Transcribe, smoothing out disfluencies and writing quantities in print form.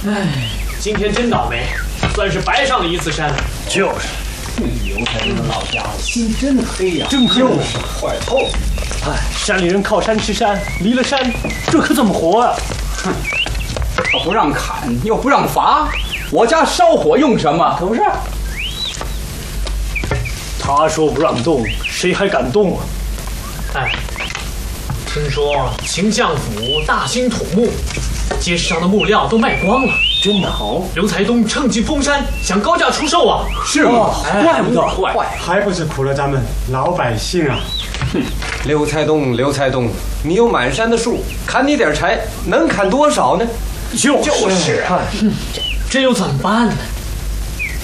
唉，今天真倒霉，算是白上了一次山。 就是， 刘才这个老家伙心真黑呀， 真黑， 坏透了。 哎，山里人靠山吃山，离了山，这可怎么活啊？ 哼，他不让砍，又不让伐，我家烧火用什么？可不是。 他说不让动，谁还敢动啊？ 哎，听说秦相府大兴土木，街市上的木料都卖光了。 真的好？ 刘才东趁机封山，想高价出售啊！ 是吗？ 怪不得， 还不是苦了咱们老百姓啊！ 哼，刘才东，你有满山的树，砍你点柴，能砍多少呢？ 就是， 这又怎么办呢？